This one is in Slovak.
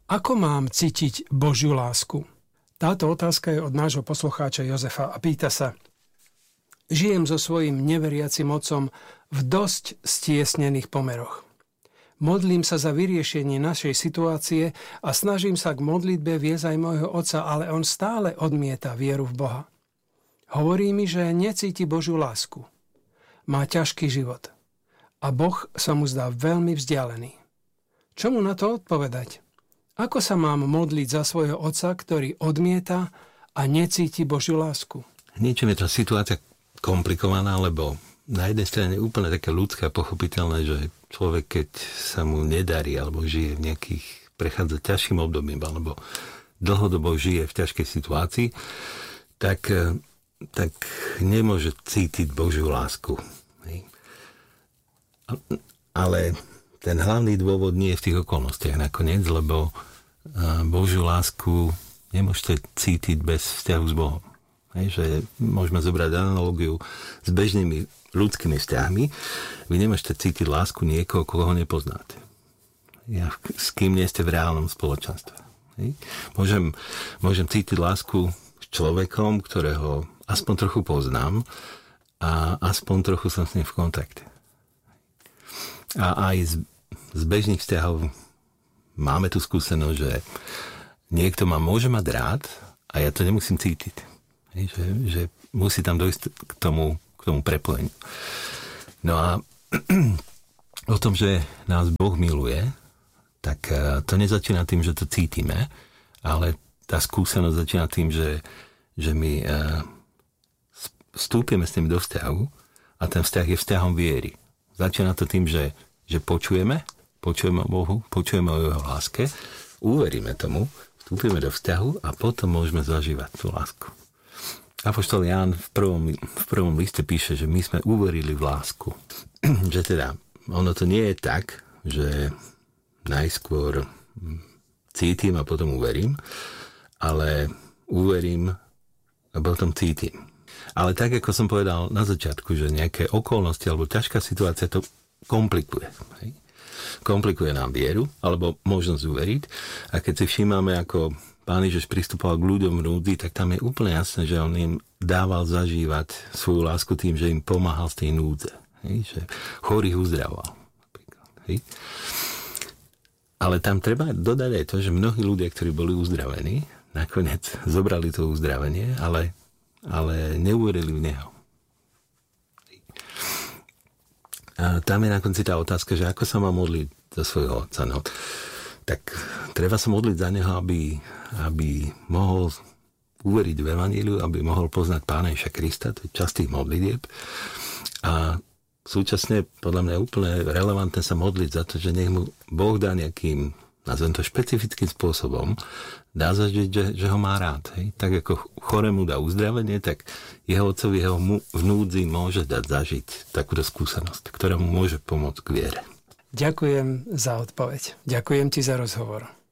Ako mám cítiť Božiu lásku? Táto otázka je od nášho poslucháča Jozefa a pýta sa: Žijem so svojím neveriacim otcom v dosť stiesnených pomeroch. Modlím sa za vyriešenie našej situácie a snažím sa k modlitbe viesť aj môjho otca, ale on stále odmieta vieru v Boha. Hovorí mi, že necíti Božiu lásku. Má ťažký život a Boh sa mu zdá veľmi vzdialený. Čo mu na to odpovedať? Ako sa mám modliť za svojho otca, ktorý odmieta a necíti Božiu lásku? Niečo je tá situácia komplikovaná, lebo na jednej strane je úplne také ľudské a pochopiteľné, že človek, keď sa mu nedarí alebo žije v nejakých, prechádza ťažším obdobím alebo dlhodobo žije v ťažkej situácii, tak nemôže cítiť Božiu lásku. Ale ten hlavný dôvod nie je v tých okolnostiach nakoniec, lebo Božiu lásku nemôžete cítiť bez vzťahu s Bohom. Že môžeme zobrať analogiu s bežnými ľudskými vzťahmi. Vy nemôžete cítiť lásku niekoho, koho nepoznáte. S kým nie ste v reálnom spoločenstve. Môžem cítiť lásku s človekom, ktorého aspoň trochu poznám a aspoň trochu som s ním v kontakte. A aj z bežných vzťahov máme tu skúsenosť, že niekto ma môže mať rád a ja to nemusím cítiť. Že musí tam dojsť k tomu prepojeniu. No a o tom, že nás Boh miluje, tak to nezačína tým, že to cítime, ale tá skúsenosť začína tým, že my vstúpime s tým do vzťahu a ten vzťah je vzťahom viery. Začína to tým, že počujeme o Bohu, počujeme o jeho láske, uveríme tomu, vstúpime do vzťahu a potom môžeme zažívať tú lásku. Apoštol Ján v prvom liste píše, že my sme uverili v lásku. Že teda, ono to nie je tak, že najskôr cítim a potom uverím, ale uverím a potom cítim. Ale tak, ako som povedal na začiatku, že nejaké okolnosti alebo ťažká situácia to komplikuje. Hej? Komplikuje nám vieru alebo možnosť uveriť. A keď si všímame, ako Pán Ježiš pristupoval k ľuďom v núdzi, tak tam je úplne jasné, že on im dával zažívať svoju lásku tým, že im pomáhal z tej núdze. Hej? Že chorých uzdravoval. Hej? Ale tam treba dodať aj to, že mnohí ľudia, ktorí boli uzdravení, nakoniec zobrali to uzdravenie, ale neuverili v neho. A tam je na konci tá otázka, že ako sa má modliť za svojho otca. No, tak treba sa modliť za neho, aby mohol uveriť v evanjeliu, aby mohol poznať Pána Ježiša Krista, to je časť tých modlitieb. A súčasne podľa mňa je úplne relevantné sa modliť za to, že nech mu Boh dá nejakým, nazvem to špecifickým spôsobom, dá zažiť, že ho má rád. Hej? Tak ako chorému dá uzdravenie, tak jeho otcovi, jeho v núdzi môže dať zažiť takúto skúsenosť, ktorá mu môže pomôcť k viere. Ďakujem za odpoveď. Ďakujem ti za rozhovor.